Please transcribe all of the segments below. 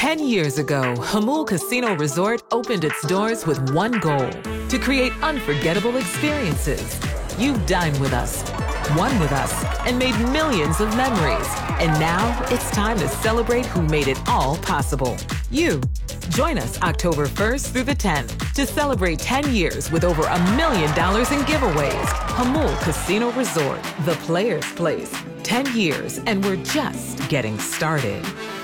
10 years ago, Hamul Casino Resort opened its doors with one goal: to create unforgettable experiences. You dined with us, won with us, and made millions of memories. And now it's time to celebrate who made it all possible. You. Join us October 1st through the 10th to celebrate 10 years with over $1 million in giveaways. Hamul Casino Resort, the player's place. 10 years, and we're just getting started.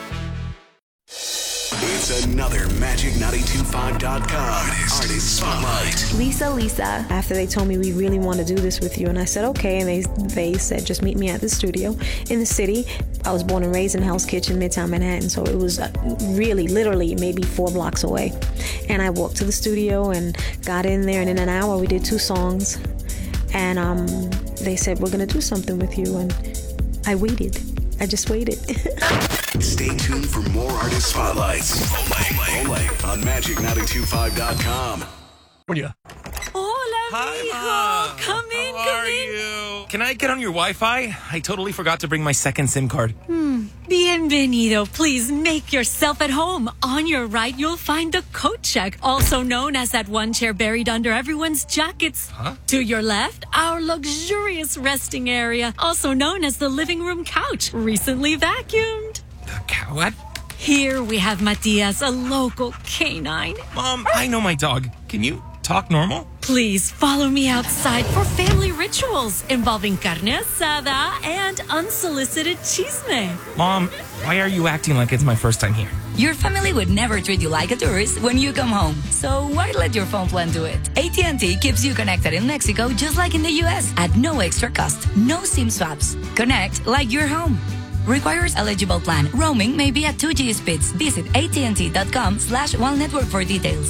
It's another Magic925.com Artist Spotlight. Lisa, after they told me we really want to do this with you, and I said okay, and they said just meet me at the studio in the city. I was born and raised in Hell's Kitchen, Midtown Manhattan, so it was really, literally, maybe 4 blocks away. And I walked to the studio and got in there, and in an hour we did 2 songs. And they said, we're going to do something with you, and I waited. I just waited. Stay tuned for more Artist Spotlights. Only on Magic925.com. Hola, Hi, mijo. Ma. Come in, How come are in. you? Can I get on your Wi-Fi? I totally forgot to bring my second SIM card. Bienvenido. Please make yourself at home. On your right, you'll find the coat check, also known as that one chair buried under everyone's jackets. Huh? To your left, our luxurious resting area, also known as the living room couch, recently vacuumed. What? Here we have Matias, a local canine. Mom, I know my dog. Can you talk normal? Please follow me outside for family rituals involving carne asada and unsolicited chisme. Mom, why are you acting like it's my first time here? Your family would never treat you like a tourist when you come home. So why let your phone plan do it? AT&T keeps you connected in Mexico just like in the US at no extra cost. No SIM swaps. Connect like you're home. Requires eligible plan. Roaming may be at 2G speeds. Visit AT&T.com/One Network for details.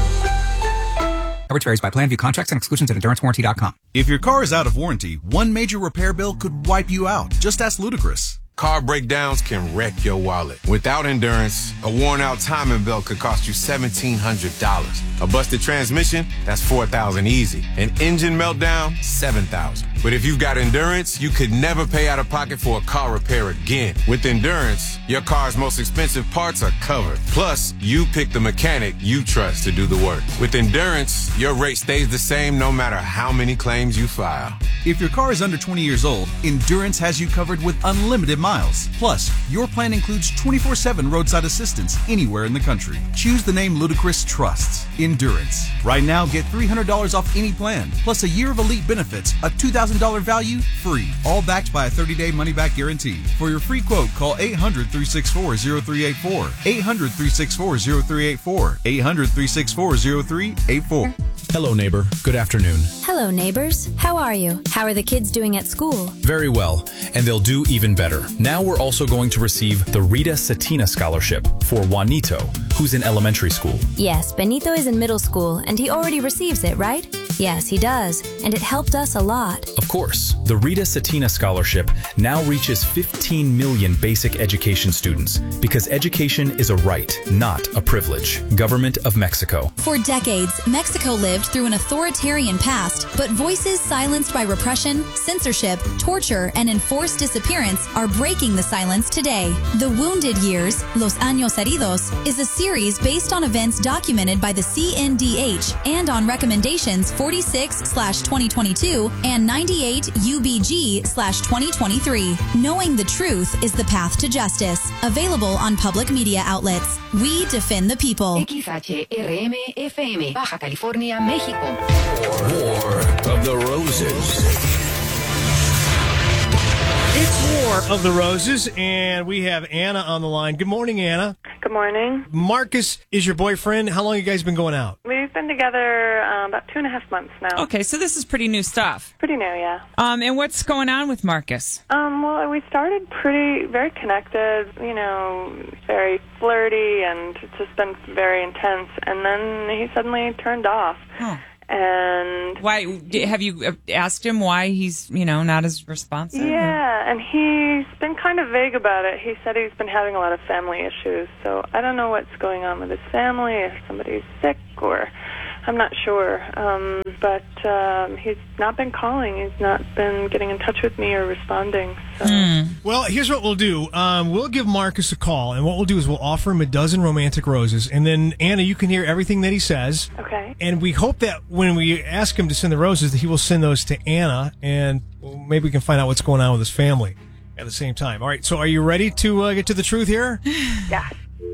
Coverage varies by plan. View contracts and exclusions at EnduranceWarranty.com. If your car is out of warranty, one major repair bill could wipe you out. Just ask Ludacris. Car breakdowns can wreck your wallet. Without Endurance, a worn-out timing belt could cost you $1,700. A busted transmission, that's $4,000 easy. An engine meltdown, $7,000. But if you've got Endurance, you could never pay out of pocket for a car repair again. With Endurance, your car's most expensive parts are covered. Plus, you pick the mechanic you trust to do the work. With Endurance, your rate stays the same no matter how many claims you file. If your car is under 20 years old, Endurance has you covered with unlimited miles. Plus, your plan includes 24/7 roadside assistance anywhere in the country. Choose the name Ludacris trusts. Endurance. Right now, get $300 off any plan, plus a year of elite benefits, a $2,000 value, free. All backed by a 30-day money-back guarantee. For your free quote, call 800-364-0384. 800-364-0384. 800-364-0384. Hello, neighbor. Good afternoon. Hello, neighbors. How are you? How are the kids doing at school? Very well, and they'll do even better. Now we're also going to receive the Rita Satina Scholarship for Juanito, who's in elementary school. Yes, Benito is in middle school, and he already receives it, right? Yes, he does, and it helped us a lot. Of course, the Rita Satina Scholarship now reaches 15 million basic education students because education is a right, not a privilege. Government of Mexico. For decades, Mexico lived through an authoritarian past, but voices silenced by repression, censorship, torture, and enforced disappearance are breaking the silence today. The Wounded Years, Los Años Heridos, is a series based on events documented by the CNDH and on recommendations 46/2022 and 98 UBG/2023. Knowing the truth is the path to justice. Available on public media outlets. We defend the people. XHRM FM, Baja California, México. War of the Roses. It's War of the Roses, and we have Anna on the line. Good morning, Anna. Good morning. Marcus is your boyfriend. How long have you guys been going out? We've been together about 2.5 months now. Okay, so this is pretty new stuff. Pretty new, yeah. And what's going on with Marcus? Well, we started very connected, very flirty, and it's just been very intense. And then he suddenly turned off. Huh. And why have you asked him why he's not as responsive? Yeah, and he's been kind of vague about it. He said he's been having a lot of family issues, so I don't know what's going on with his family, if somebody's sick or I'm not sure. But he's not been calling. He's not been getting in touch with me or responding. So. Well, here's what we'll do. We'll give Marcus a call, and what we'll do is we'll offer him a dozen romantic roses, and then, Anna, you can hear everything that he says. Okay. And we hope that when we ask him to send the roses, that he will send those to Anna, and maybe we can find out what's going on with his family at the same time. All right, so are you ready to get to the truth here? Yeah.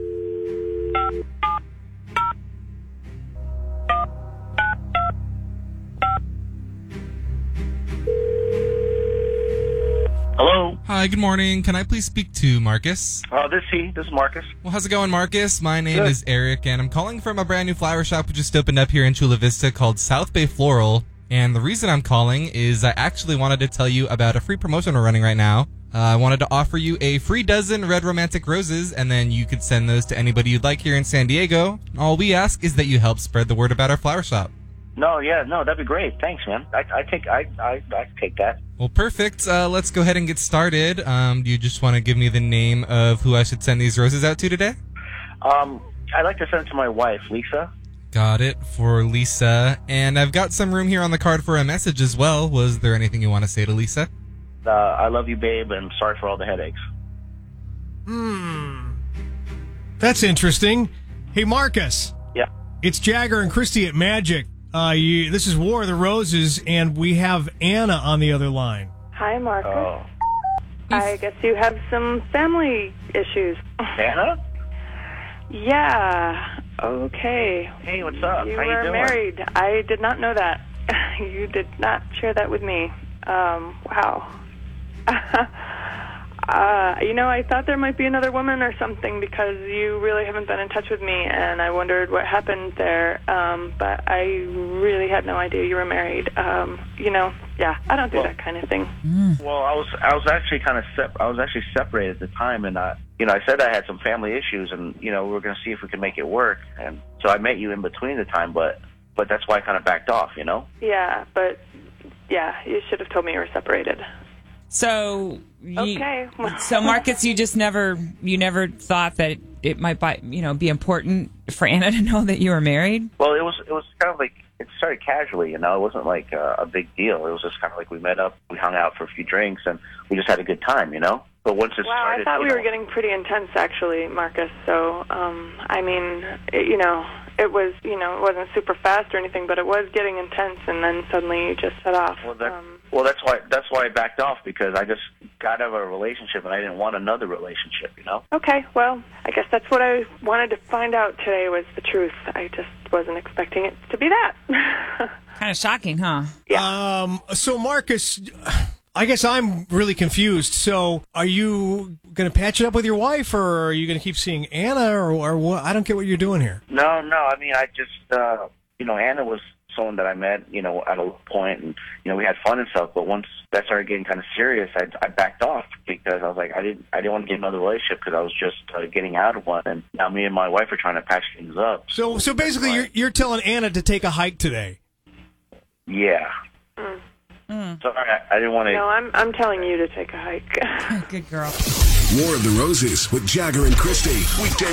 Hello. Hi, good morning. Can I please speak to Marcus? This is Marcus. Well, how's it going, Marcus? My name is Eric, and I'm calling from a brand new flower shop which just opened up here in Chula Vista called South Bay Floral. And the reason I'm calling is I actually wanted to tell you about a free promotion we're running right now. I wanted to offer you a free dozen red romantic roses, and then you could send those to anybody you'd like here in San Diego. All we ask is that you help spread the word about our flower shop. No, that'd be great. Thanks, man. I take that. Well, perfect. Let's go ahead and get started. Do you just want to give me the name of who I should send these roses out to today? I'd like to send it to my wife, Lisa. Got it, for Lisa. And I've got some room here on the card for a message as well. Was there anything you want to say to Lisa? I love you, babe, and sorry for all the headaches. That's interesting. Hey, Marcus. Yeah. It's Jagger and Christy at Magic. This is War of the Roses, and we have Anna on the other line. Hi, Marcus. I guess you have some family issues. Anna? Yeah. Okay. Hey, what's up? You How you were doing? married. I did not know that. You did not share that with me. Wow. I thought there might be another woman or something because you really haven't been in touch with me, and I wondered what happened there. But I really had no idea you were married. Yeah, I don't do that kind of thing. Well, I was actually separated at the time, and I said I had some family issues, and we were going to see if we could make it work, and so I met you in between the time, but that's why I kind of backed off, Yeah, but you should have told me you were separated. So, okay. So Marcus, you never thought that it might be important for Anna to know that you were married? Well, it was kind of like, it started casually, it wasn't like a big deal. It was just kind of like we met up, we hung out for a few drinks, and we just had a good time, But once it started, I thought we were getting pretty intense, actually, Marcus. So, it was, it wasn't super fast or anything, but it was getting intense, and then suddenly you just set off. That's why I backed off, because I just got out of a relationship and I didn't want another relationship, Okay, well, I guess that's what I wanted to find out today was the truth. I just wasn't expecting it to be that. Kind of shocking, huh? Yeah. So Marcus, I guess I'm really confused. So are you going to patch it up with your wife, or are you going to keep seeing Anna, or what? I don't get what you're doing here. No, I mean, I just, Anna was someone that I met, at a point, and, we had fun and stuff, but once that started getting kind of serious, I backed off, because I was like, I didn't want to get another relationship, because I was just getting out of one, and now me and my wife are trying to patch things up. So basically you're telling Anna to take a hike today. Yeah. Sorry, I didn't want to. No, I'm telling you to take a hike. Good girl. War of the Roses with Jagger and Christy. Weekday